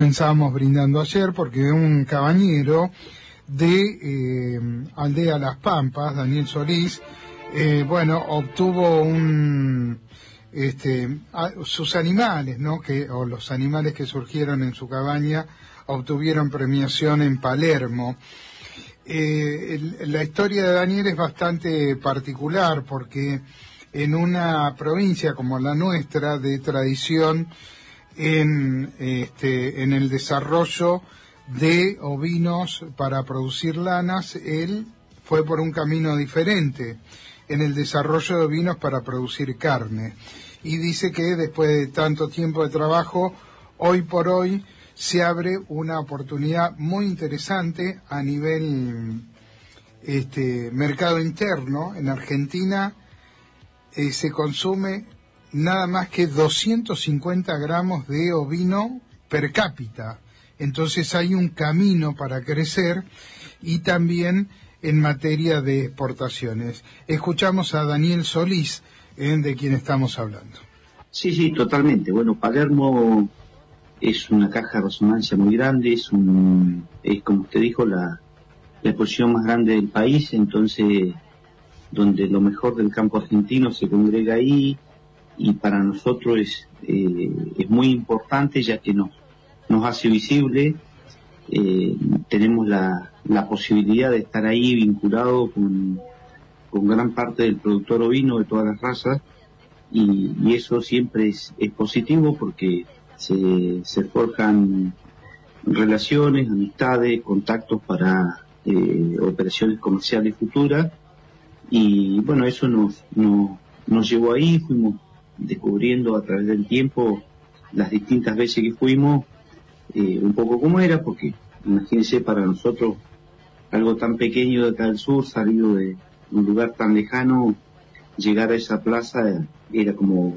comenzábamos brindando ayer, porque un cabañero de Aldea Las Pampas, Daniel Solís, obtuvo sus animales, ¿no? O los animales que surgieron en su cabaña obtuvieron premiación en Palermo. La historia de Daniel es bastante particular porque en una provincia como la nuestra, de tradición en el desarrollo de ovinos para producir lanas, él fue por un camino diferente en el desarrollo de ovinos para producir carne. Y dice que después de tanto tiempo de trabajo, hoy por hoy se abre una oportunidad muy interesante a nivel mercado interno. En Argentina se consume nada más que 250 gramos de ovino per cápita. Entonces hay un camino para crecer, y también en materia de exportaciones. Escuchamos a Daniel Solís, de quien estamos hablando. Sí, totalmente. Bueno, Palermo es una caja de resonancia muy grande, es como usted dijo, la exposición más grande del país, entonces donde lo mejor del campo argentino se congrega ahí, y para nosotros es muy importante, ya que nos hace visible. Tenemos la posibilidad de estar ahí vinculado con gran parte del productor ovino de todas las razas, y eso siempre es positivo, porque se forjan relaciones, amistades, contactos para operaciones comerciales futuras, y bueno, eso nos llevó ahí. Fuimos descubriendo a través del tiempo, las distintas veces que fuimos, un poco cómo era, porque imagínense, para nosotros algo tan pequeño de acá del sur, salido de un lugar tan lejano, llegar a esa plaza era como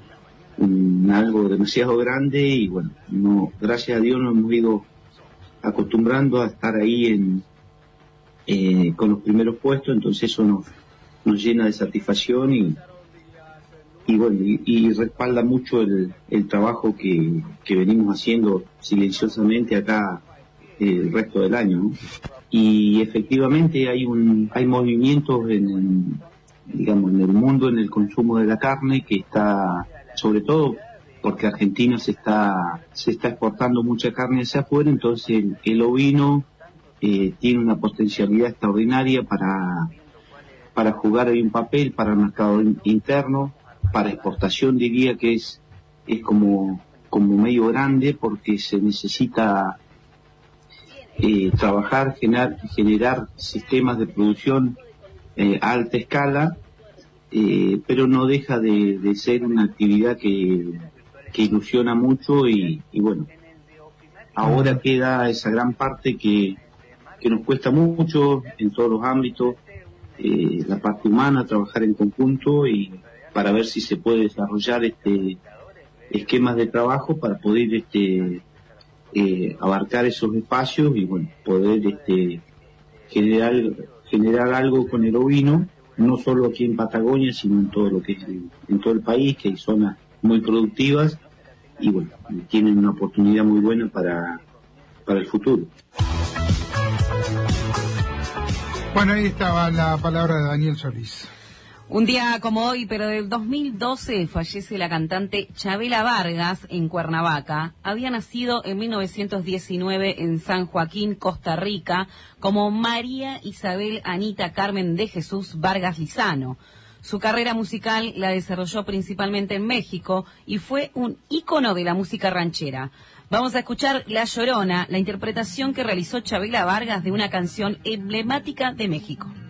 algo demasiado grande, y bueno, gracias a Dios nos hemos ido acostumbrando a estar ahí con los primeros puestos, entonces eso nos llena de satisfacción, y bueno, y respalda mucho el trabajo que venimos haciendo silenciosamente acá el resto del año, ¿no? Y efectivamente hay movimientos en el mundo, en el consumo de la carne, que está, sobre todo porque Argentina se está exportando mucha carne hacia afuera, entonces el ovino tiene una potencialidad extraordinaria para jugar ahí un papel para el mercado interno. Para exportación diría que es como medio grande, porque se necesita trabajar, generar sistemas de producción a alta escala, pero no deja de ser una actividad que ilusiona mucho, y bueno, ahora queda esa gran parte que nos cuesta mucho en todos los ámbitos, la parte humana, trabajar en conjunto, y para ver si se puede desarrollar esquemas de trabajo para poder abarcar esos espacios, y bueno, poder generar algo con el ovino, no solo aquí en Patagonia, sino en todo lo que es en todo el país, que hay zonas muy productivas, y bueno, tienen una oportunidad muy buena para el futuro. Bueno, ahí estaba la palabra de Daniel Solís. Un día como hoy, pero del 2012, fallece la cantante Chabela Vargas en Cuernavaca. Había nacido en 1919 en San Joaquín, Costa Rica, como María Isabel Anita Carmen de Jesús Vargas Lizano. Su carrera musical la desarrolló principalmente en México y fue un ícono de la música ranchera. Vamos a escuchar La Llorona, la interpretación que realizó Chabela Vargas de una canción emblemática de México.